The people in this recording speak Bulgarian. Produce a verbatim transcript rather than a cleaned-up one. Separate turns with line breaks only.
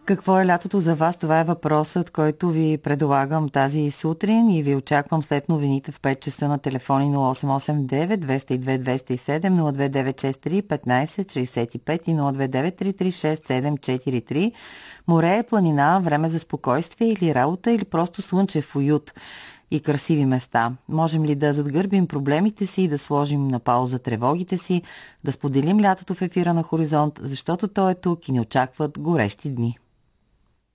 Какво е лятото за вас? Това е въпросът, който ви предлагам тази сутрин и ви очаквам след новините в пет часа на телефони нула осем осем девет две зет и две две зет и седем, нула две девет шест три петнайсет шейсет и пет и нула две девет три три шест седем четири три. Море, планина, време за спокойствие или работа, или просто слънчев уют и красиви места. Можем ли да задгърбим проблемите си и да сложим на пауза тревогите си, да споделим лятото в ефира на Хоризонт, защото то е тук и ни очакват горещи дни.